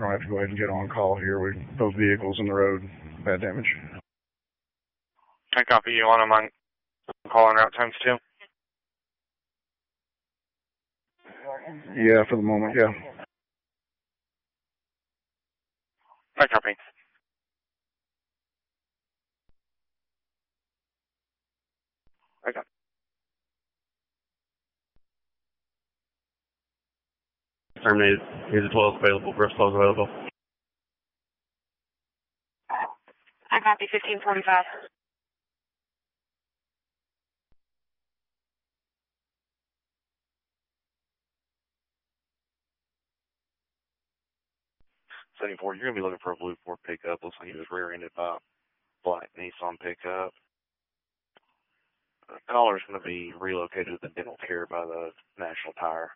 going to have to go ahead and get on call here. Both vehicles in the road, bad damage. I copy you on my call on route times 2. Yeah, for the moment, yeah. I copy. I copy. Terminated. Here's the 12 available. Breast 12 available. I copy 1545. You're going to be looking for a blue Ford pickup. Looks like he was rear-ended by a black Nissan pickup. The caller's going to be relocated to the dental care by the National Tire.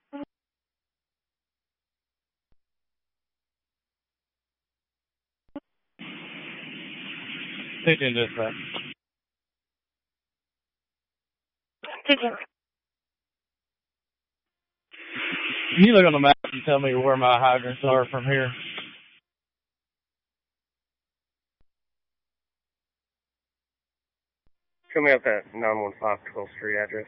Take in dispatch. Take in. Can you look on the map and tell me where my hydrants are from here? Show me up that 915 12th Street address.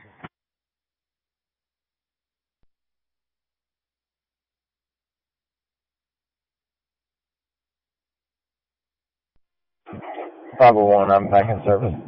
$501, I'm back in service.